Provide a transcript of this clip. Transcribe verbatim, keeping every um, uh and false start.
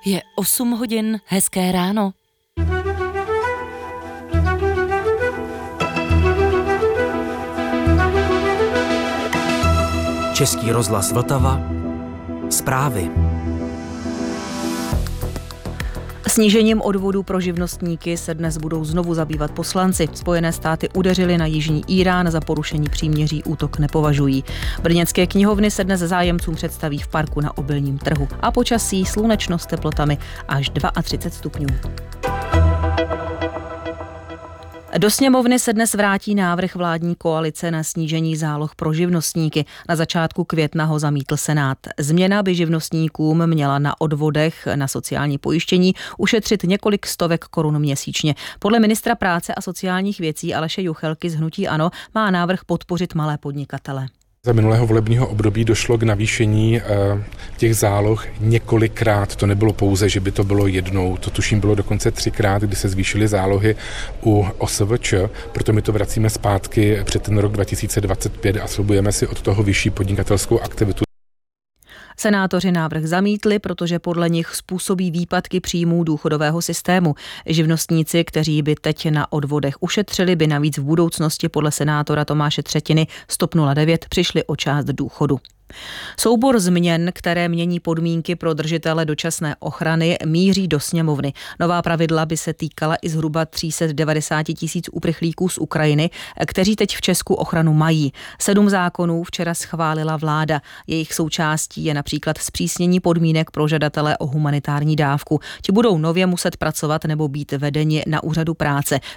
Je osm hodin, hezké ráno. Český rozhlas Vltava. Zprávy. Snížením odvodů pro živnostníky se dnes budou znovu zabývat poslanci. Spojené státy udeřily na jižní Írán, za porušení příměří útok nepovažují. Brněnské knihovny se dnes zájemcům představí v parku na Obilním trhu. A počasí, slunečno s teplotami až třicet dva stupňů. Do sněmovny se dnes vrátí návrh vládní koalice na snížení záloh pro živnostníky. Na začátku května ho zamítl Senát. Změna by živnostníkům měla na odvodech na sociální pojištění ušetřit několik stovek korun měsíčně. Podle ministra práce a sociálních věcí Aleše Juchelky z hnutí ANO má návrh podpořit malé podnikatele. Za minulého volebního období došlo k navýšení těch záloh několikrát. To nebylo pouze, že by to bylo jednou. To tuším bylo dokonce třikrát, kdy se zvýšily zálohy u O S V Č. Proto my to vracíme zpátky před ten rok dva tisíce dvacet pět a slibujeme si od toho vyšší podnikatelskou aktivitu. Senátoři návrh zamítli, protože podle nich způsobí výpadky příjmů důchodového systému. Živnostníci, kteří by teď na odvodech ušetřili, by navíc v budoucnosti podle senátora Tomáše Třetiny z TOP nula devět přišli o část důchodu. Soubor změn, které mění podmínky pro držitele dočasné ochrany, míří do sněmovny. Nová pravidla by se týkala i zhruba tři sta devadesát tisíc uprchlíků z Ukrajiny, kteří teď v Česku ochranu mají. Sedm zákonů včera schválila vláda. Jejich součástí je například zpřísnění podmínek pro žadatele o humanitární dávku. Ti budou nově muset pracovat nebo být vedeni na úřadu práce.